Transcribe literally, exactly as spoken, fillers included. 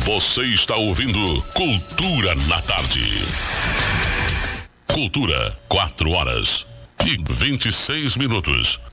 Você está ouvindo Cultura na Tarde. Cultura, quatro horas e vinte e seis minutos.